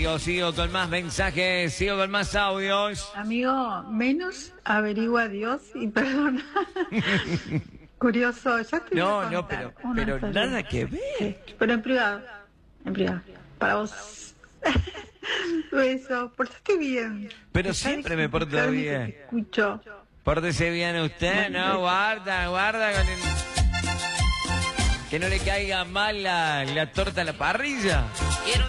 sigo con más mensajes, sigo con más audios. Amigo, menos averigua Dios y perdona. Curioso, ya te voy a No, contar pero una nada historia. que ver. Sí, pero en privado, para vos. Beso, portate bien. Pero Dejá de siempre me porto criticarme que bien. te escucho. Pórtese bien usted, Bueno, ¿no? beso. Guarda con el... Que no le caiga mal la torta a la parrilla.